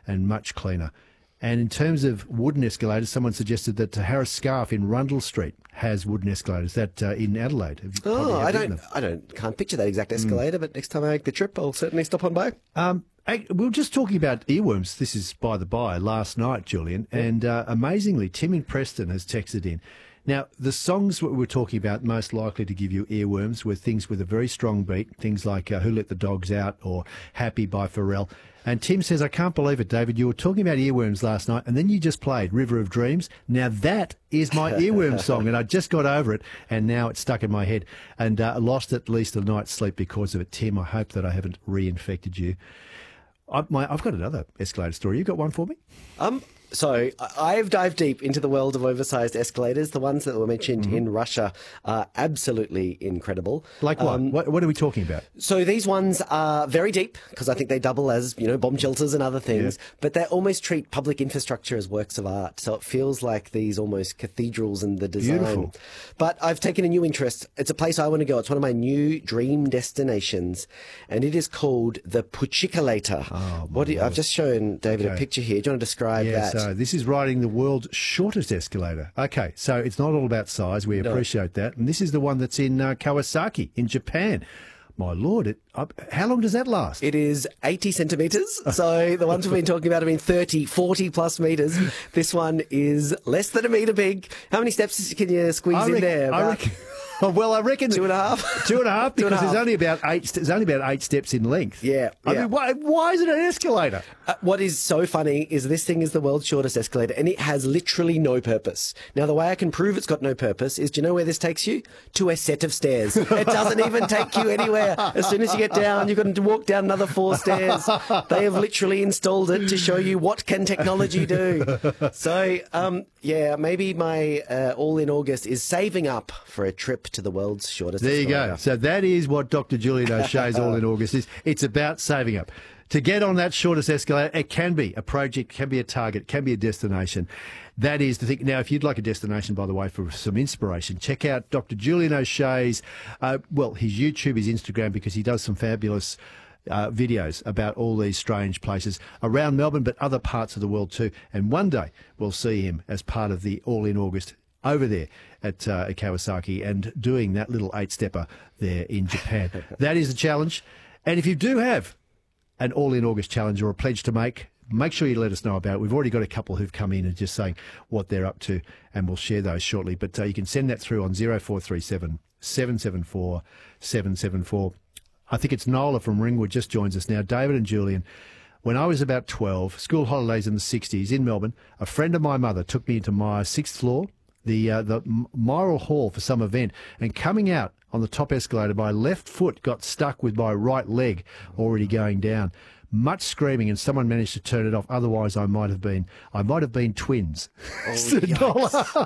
and much cleaner. And in terms of wooden escalators, someone suggested that Harris Scarf in Rundle Street has wooden escalators. That in Adelaide. Can't picture that exact escalator, but next time I make the trip, I'll certainly stop on by. We were just talking about earworms. This is by the by last night, Julian, and amazingly, Tim in Preston has texted in. Now, the songs that we're talking about most likely to give you earworms were things with a very strong beat, things like Who Let the Dogs Out or Happy by Pharrell. And Tim says, I can't believe it, David. You were talking about earworms last night, and then you just played River of Dreams. Now, that is my earworm song, and I just got over it, and now it's stuck in my head. And I lost at least a night's sleep because of it. Tim, I hope that I haven't reinfected you. I've got another escalator story. You got one for me? So I've dived deep into the world of oversized escalators. The ones that were mentioned in Russia are absolutely incredible. Like what? What are we talking about? So these ones are very deep because I think they double as, bomb shelters and other things, but they almost treat public infrastructure as works of art. So it feels like these almost cathedrals in the design. Beautiful. But I've taken a new interest. It's a place I want to go. It's one of my new dream destinations, and it is called the Puchikalator. I've just shown David a picture here. Do you want to describe that? So this is riding the world's shortest escalator. Okay, so it's not all about size. We appreciate that. And this is the one that's in Kawasaki in Japan. My Lord, how long does that last? It is 80 centimetres. So the ones we've been talking about have been 30, 40 plus metres. This one is less than a metre big. How many steps can you squeeze in there? I reckon 2.5. 2.5 because there's only about 8. There's only about 8 steps in length. Yeah. I mean, why is it an escalator? What is so funny is this thing is the world's shortest escalator, and it has literally no purpose. Now, the way I can prove it's got no purpose is, do you know where this takes you? To a set of stairs. It doesn't even take you anywhere. As soon as you get down, you've got to walk down another 4 stairs. They have literally installed it to show you what can technology do. So, maybe my all in August is saving up for a trip to the world's shortest escalator. There you go. So that is what Dr. Julian O'Shea's all in August is. It's about saving up. To get on that shortest escalator, it can be a project, can be a target, can be a destination. That is the thing. Now, if you'd like a destination, by the way, for some inspiration, check out Dr. Julian O'Shea's, his YouTube, his Instagram, because he does some fabulous videos about all these strange places around Melbourne, but other parts of the world too. And one day we'll see him as part of the All in August over there at Kawasaki and doing that little 8-stepper there in Japan. That is a challenge. And if you do have an All in August challenge or a pledge to make sure you let us know about it. We've already got a couple who've come in and just saying what they're up to, and we'll share those shortly. But you can send that through on 0437 774 774. I think it's Nola from Ringwood just joins us now. David and Julian, when I was about 12, school holidays in the 60s in Melbourne, a friend of my mother took me into my 6th floor, the Myral Hall for some event, and coming out on the top escalator, my left foot got stuck with my right leg already going down. Much screaming, and someone managed to turn it off. Otherwise, I might have been twins. Oh,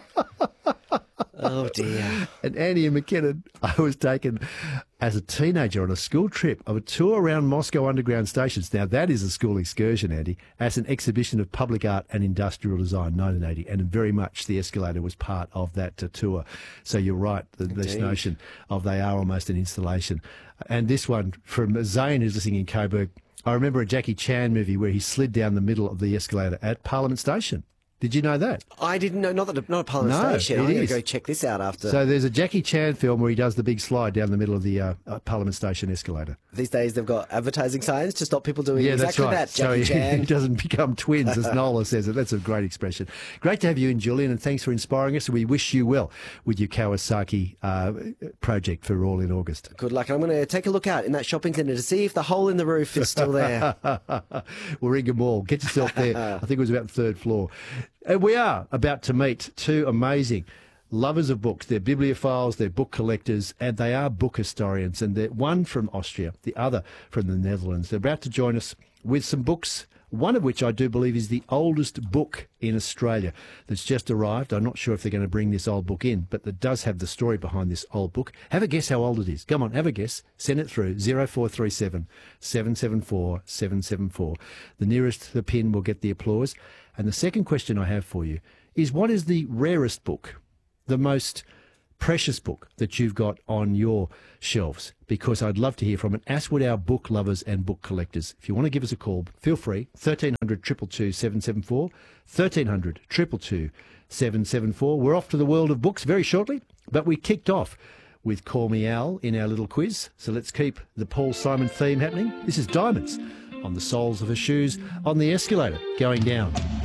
oh dear. And Andy and McKinnon, I was taken as a teenager on a school trip of a tour around Moscow underground stations. Now, that is a school excursion, Andy, as an exhibition of public art and industrial design, 1980. And very much the escalator was part of that tour. So you're right, this notion of they are almost an installation. And this one from Zane, who's listening in Coburg, I remember a Jackie Chan movie where he slid down the middle of the escalator at Parliament Station. Did you know that? I didn't know. Not a Parliament Station. I'm going to go check this out after. So there's a Jackie Chan film where he does the big slide down the middle of the Parliament Station escalator. These days they've got advertising signs to stop people doing exactly that's that, Jackie Chan. So he doesn't become twins, as Nola says it. That's a great expression. Great to have you in, Julian, and thanks for inspiring us. We wish you well with your Kawasaki project for All in August. Good luck. I'm going to take a look out in that shopping centre to see if the hole in the roof is still there. Warringah Mall. Get yourself there. I think it was about the 3rd floor. And we are about to meet two amazing lovers of books. They're bibliophiles, they're book collectors, and they are book historians. And they're one from Austria, the other from the Netherlands. They're about to join us with some books, one of which I do believe is the oldest book in Australia that's just arrived. I'm not sure if they're going to bring this old book in, but that does have the story behind this old book. Have a guess how old it is. Come on, have a guess. Send it through 0437 774 774. The nearest the pin will get the applause. And the second question I have for you is, what is the rarest book, the most precious book that you've got on your shelves, because I'd love to hear from it. As would our book lovers and book collectors. If you want to give us a call, feel free. 1300 222 774, 1300 222 774. We're off to the world of books very shortly, but we kicked off with Call Me Al in our little quiz. So let's keep the Paul Simon theme happening. This is Diamonds on the soles of her shoes on the escalator going down.